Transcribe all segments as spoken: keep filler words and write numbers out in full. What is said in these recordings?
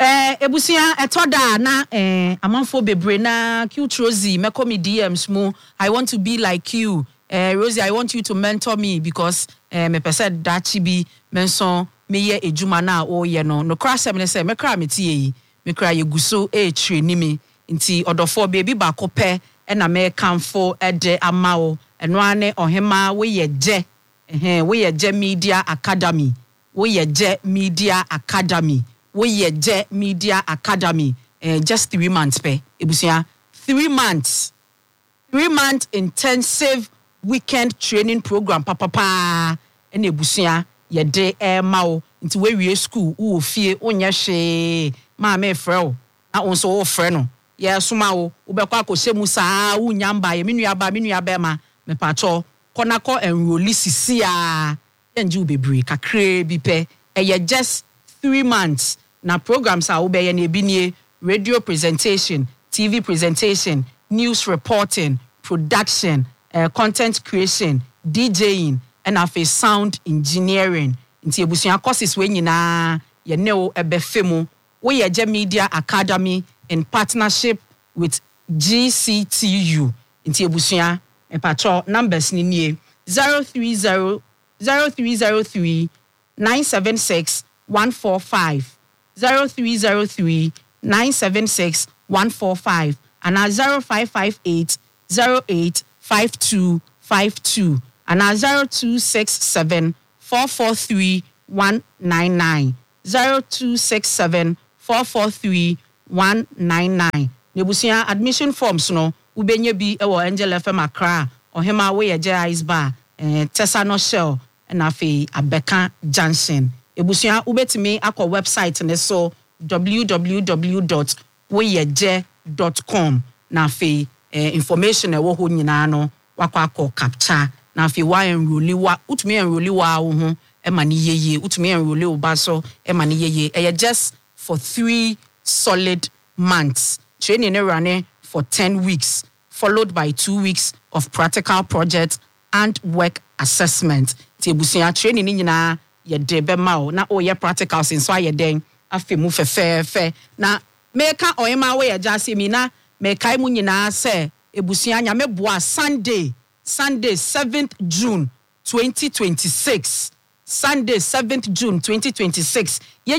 Eh, ebusia etoda na eh amanfo bebre na cute Rosie meko me D Ms mo. I want to be like you. Eh Rosie, I want you to mentor me because eh me pese dachi bi menson me ye ejuma na o ye no. No kra sem ne se me kra me tie yi. Me kra ye guso e treni me. Nti odofo baby ba ko pe e na me kanfo ede ama o. Eno ane ohema we ye je. Eh we ye je Media Academy. We ye je Media Academy. We ye je Media Academy. Uh, just three months pe. Ebusia. Three months. Three months intensive weekend training program. Papa pa. Ene ebusia. Ye de e mao. Inti we we school. U fie. Onye she. Ma me freo. Na onso o fre no. Ye suma o. Ubekwa ako she musa. U nyamba. Ye minu yaba. Minu yaba ma. Me pacho. Kona ko enroli sisia. Enju bebre. Kakre bipe. E ye just three months. Na programs are obeye na ebinie radio presentation, T V presentation, news reporting, production, uh, content creation, DJing, and afi sound engineering. Nti ebusia courses we nyina ye ne o ebefemu. We ye je Media Academy in partnership with G C T U. Nti ebusia e patro numbers ni nie zero three zero zero three zero three nine seven six one four five. zero three zero three nine seven six one four five and at zero five five eight zero eight five two five two and at zero two six seven four four three one nine nine zero two six seven four four three one nine nine. Nebusia admission forms no ubenye bi ewo Angel F M Accra ohema we ye Ice Bar eh Tessa no Shell na afi Abeka Junction. Ebusia ubetimi akọ website ne so w w w dot weyeje dot com na fe eh, information e wo ho nyina no wakọ akọ capture na fe wa enroli wa utumi enroli wa wo ho e ma ne yeye utumi enroli wo ba so e ma ne yeye e just for three solid months. Training running for ten weeks followed by two weeks of practical projects and work assessment. Ti ebusia training nyina ye de be ma na o ye practicals nso aye den afi mu fefefe na meka oyema we ye jase mi na meka mu nyina se ebusia nya meboa Sunday Sunday seventh June twenty twenty-six Sunday seventh June twenty twenty-six ye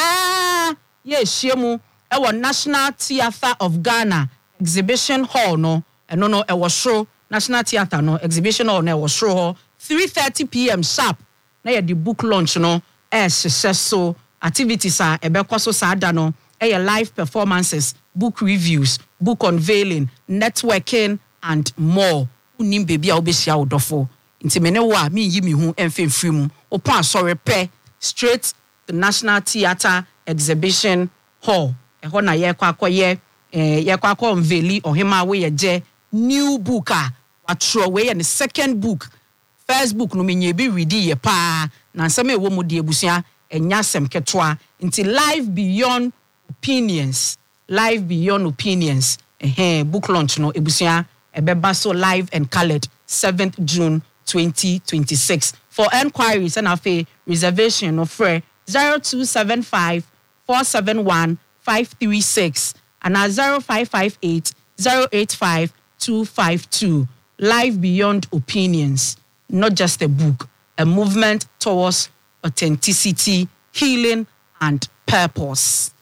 nyina ye hyiemu e wo National Theatre of Ghana Exhibition Hall no eno no e wo Shro National Theatre no Exhibition Hall no e wo Shro three thirty p m sharp. Na ye the book launch no eh so activities are ebekwaso sada no eh live performances, book reviews, book unveiling, networking and more. Unim baby a obehia odofo nti me ne wa me yi me hu emfemfiri mu opo asore pe straight the National Theatre Exhibition Hall e ho na ye kwa akoye eh ye kwa akọ unveil ohema we ye je new book a watro we ye the second book. First book no menye bi read ye pa na nsem e wo mu de ebusia enya sem ketwa nti live beyond opinions live beyond opinions eh book launch no ebusia ebeba so live and colored seventh June twenty twenty-six. For enquiries and afi reservation no free zero two seven five four seven one five three six and at zero five five eight zero eight five two five two. Live beyond opinions. Not just a book, a movement towards authenticity, healing, and purpose.